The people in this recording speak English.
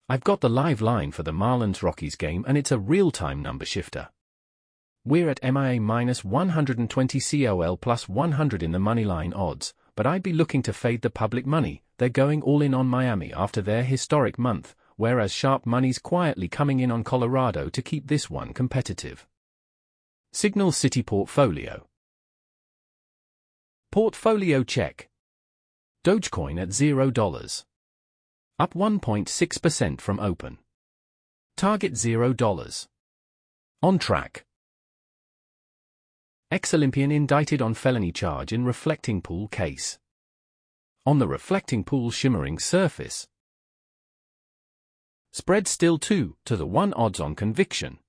I've got the live line for the Marlins-Rockies game and it's a real-time number shifter. We're at MIA minus 120 COL plus 100 in the moneyline odds, but I'd be looking to fade the public money. They're going all in on Miami after their historic month, whereas sharp money's quietly coming in on Colorado to keep this one competitive. Signal City Portfolio. Portfolio check. Dogecoin at $0. Up 1.6% from open. Target $0. On track. Ex-Olympian indicted on felony charge in reflecting pool case. On the reflecting pool shimmering surface. Spread still 2-1 odds on conviction.